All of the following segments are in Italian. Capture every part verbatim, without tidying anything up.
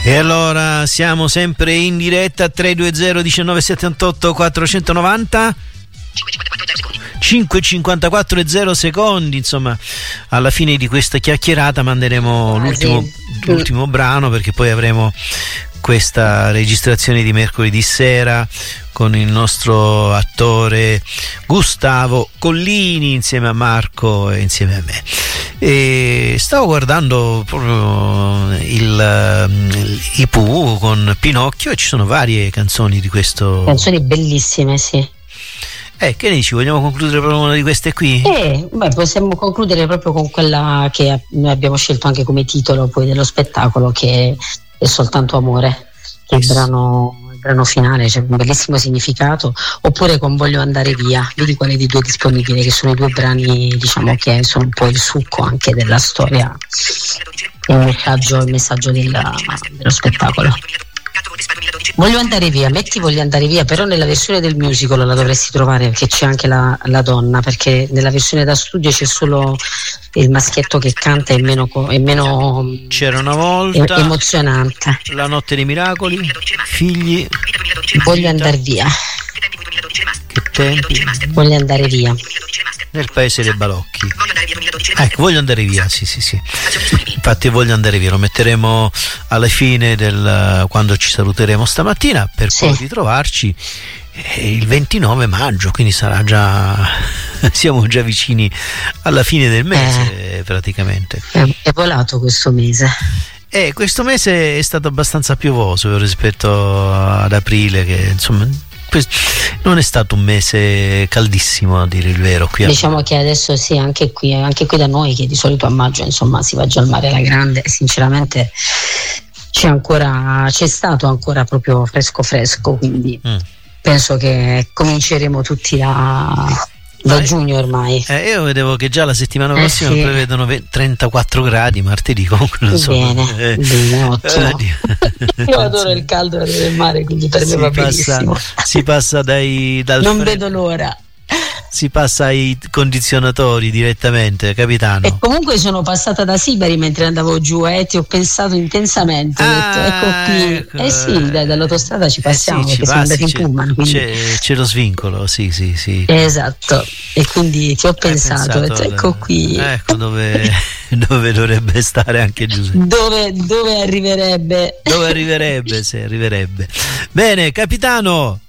E allora siamo sempre in diretta. Tre due zero diciannove settantotto quattrocentonovanta, cinque cinquantaquattro e zero secondi. Insomma, alla fine di questa chiacchierata manderemo ah, l'ultimo, sì. l'ultimo brano, perché poi avremo questa registrazione di mercoledì sera con il nostro attore Gustavo Collini insieme a Marco e insieme a me. E stavo guardando proprio il, il I P U con Pinocchio, e ci sono varie canzoni di questo. Canzoni bellissime, sì. Eh, che ne dici? Vogliamo concludere proprio una di queste qui? Eh, beh, possiamo concludere proprio con quella che noi abbiamo scelto anche come titolo poi dello spettacolo, che è Soltanto Amore, che è il brano, il brano finale, c'è un bellissimo significato. Oppure con Voglio andare via, vedi quale dei due disponibili, che sono i due brani, diciamo, che sono un po' il succo anche della storia, il messaggio, il messaggio della, dello spettacolo. Voglio andare via, metti Voglio andare via, però nella versione del musical la dovresti trovare, perché c'è anche la, la donna, perché nella versione da studio c'è solo il maschietto che canta, è meno, è meno C'era una volta, è, emozionante. La notte dei miracoli, Figli, Voglio andare via. Che tempi? Voglio andare via. Nel paese dei balocchi. Ecco, Voglio andare via, sì sì sì. Infatti Voglio andare via lo metteremo alla fine del quando ci saluteremo stamattina, per sì. poi ritrovarci il ventinove maggio, quindi sarà già siamo già vicini alla fine del mese, eh, praticamente. È, è volato questo mese. E questo mese è stato abbastanza piovoso rispetto ad aprile, che insomma non è stato un mese caldissimo, a dire il vero. Qui diciamo che adesso sì, anche qui, anche qui da noi, che di solito a maggio insomma si va già al mare alla grande, sinceramente c'è ancora, c'è stato ancora proprio fresco fresco, quindi mm. penso che cominceremo tutti da da Vai. giugno ormai. Eh, io vedevo che già la settimana eh, prossima sì. prevedono trentaquattro gradi martedì, comunque non so. Bene, eh. bene, ottimo. Eh, io adoro il caldo del mare, quindi per si me va passa, benissimo. Si passa dai dal non freddo. vedo l'ora. Si passa ai condizionatori direttamente, capitano. E comunque sono passata da Sibari mentre andavo giù, e eh, ti ho pensato intensamente, ho ah, detto ecco qui, ecco. eh sì, dai, dall'autostrada ci passiamo, eh sì, ci perché passi, siamo andati in pullman, quindi... c'è, c'è lo svincolo, sì sì sì. Esatto, e quindi ti ho pensato, ho detto, ecco qui. Ecco dove, dove dovrebbe stare anche Giuseppe. Dove, dove arriverebbe? Dove arriverebbe, se arriverebbe. Bene, capitano.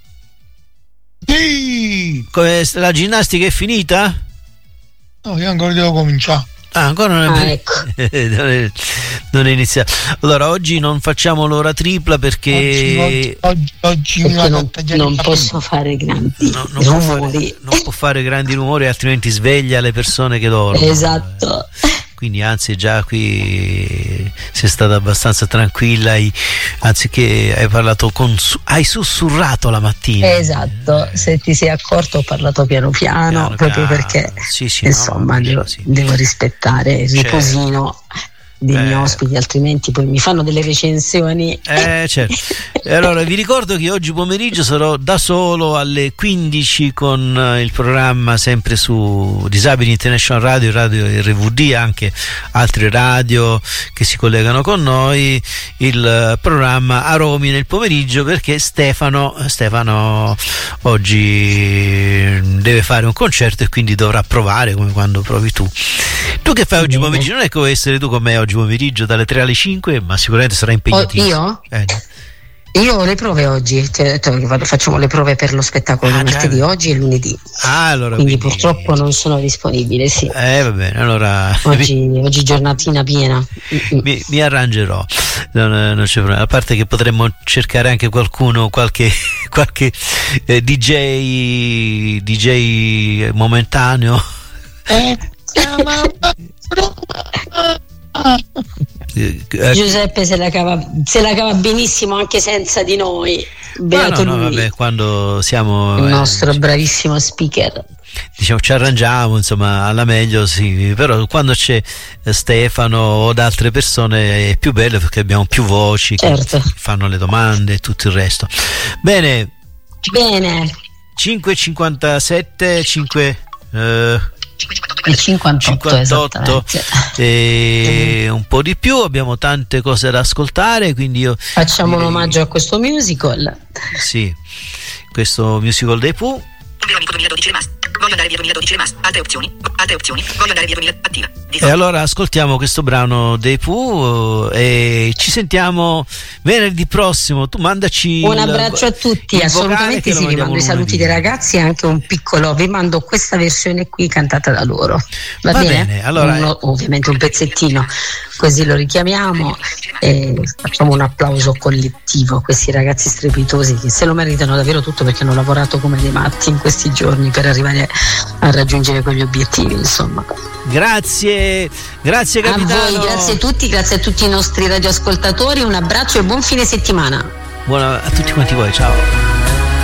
Sì. Come, la ginnastica è finita? No, io ancora devo cominciare. Ah, ancora non è, ah, ecco. non è, non è iniziato. Allora oggi non facciamo l'ora tripla perché oggi, oggi, oggi perché non, non posso fare grandi no, non rumori. Può fare, non può fare grandi rumori, altrimenti sveglia le persone che dormono. Esatto. Quindi anzi già qui sei stata abbastanza tranquilla, hai, anziché hai parlato con, hai sussurrato la mattina. Esatto, eh, se ti sei accorto ho parlato piano piano, piano proprio piano. Perché sì, sì, insomma no, devo, sì. devo rispettare il riposino dei miei eh, ospiti, altrimenti poi mi fanno delle recensioni. Eh certo. E allora vi ricordo che oggi pomeriggio sarò da solo alle quindici con il programma sempre su Disabili International Radio, Radio R V D, anche altre radio che si collegano con noi, il programma Aromi nel pomeriggio, perché Stefano Stefano oggi deve fare un concerto e quindi dovrà provare come quando provi tu. Tu che fai oggi pomeriggio? Non è che vuoi essere tu con me oggi pomeriggio dalle tre alle cinque, ma sicuramente sarà impegnativo. Oh, io? Eh. Io ho le prove oggi, facciamo le prove per lo spettacolo ah, martedì, già. Oggi e lunedì. Ah, allora, quindi, quindi purtroppo eh, non sono disponibile, sì. Eh, va bene, allora oggi, oggi giornatina piena. Mi, mi arrangerò. Non, non c'è problema. A parte che potremmo cercare anche qualcuno, qualche, qualche eh, D J D J momentaneo. Eh, Giuseppe se la cava, se la cava benissimo anche senza di noi. Beato no, no, lui. Vabbè, quando siamo il nostro eh, bravissimo speaker. Diciamo ci arrangiamo, insomma, alla meglio sì, però quando c'è Stefano o da altre persone è più bello perché abbiamo più voci, certo, che fanno le domande e tutto il resto. Bene. Bene. cinque e cinquantasette, cinque eh, Il cinquantotto, cinquantotto e un po' di più, abbiamo tante cose da ascoltare, quindi io facciamo direi... un omaggio a questo musical. Sì, questo musical dei Pooh. duemiladodici rimasto. Voglio andare via duemiladodici rimasto. Altre opzioni. Altre opzioni. Voglio andare via duemila attiva. E allora ascoltiamo questo brano dei Pooh e ci sentiamo venerdì prossimo. Tu mandaci un abbraccio il, a tutti, assolutamente sì, vi mando i saluti dei ragazzi e anche un piccolo, vi mando questa versione qui cantata da loro. Va, Va bene? bene, allora Uno, ovviamente un pezzettino, così lo richiamiamo e facciamo un applauso collettivo a questi ragazzi strepitosi che se lo meritano davvero tutto, perché hanno lavorato come dei matti in questi giorni per arrivare a raggiungere quegli obiettivi, insomma. Grazie, grazie capitano. A voi, grazie a tutti, grazie a tutti i nostri radioascoltatori, un abbraccio e buon fine settimana. Buona a tutti quanti voi, ciao.